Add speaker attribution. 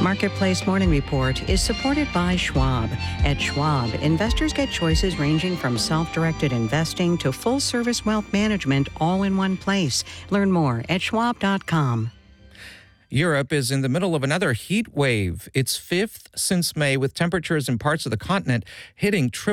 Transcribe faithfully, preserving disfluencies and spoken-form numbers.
Speaker 1: Marketplace Morning Report is supported by Schwab. At Schwab, investors get choices ranging from self-directed investing to full-service wealth management all in one place. Learn more at schwab dot com.
Speaker 2: Europe is in the middle of another heat wave. It's fifth since May, with temperatures in parts of the continent hitting triple